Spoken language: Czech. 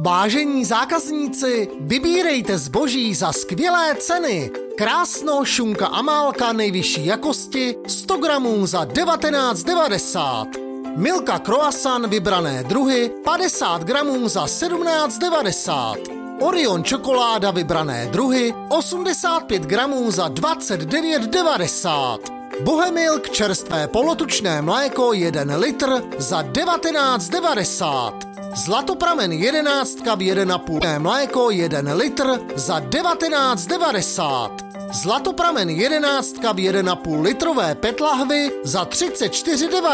Vážení zákazníci, vybírejte zboží za skvělé ceny. Krásno šunka Amálka nejvyšší jakosti 100 gramů za 19,90. Milka croissant vybrané druhy 50 gramů za 17,90. Orion čokoláda vybrané druhy 85 gramů za 29,90. Bohemilk čerstvé polotučné mléko 1 litr za 19,90. Zlatopramen 11 v 1,5 mléko 1 litr za 19,90. Zlatopramen 11 v 1,5 litrové PET lahvy za 34,90.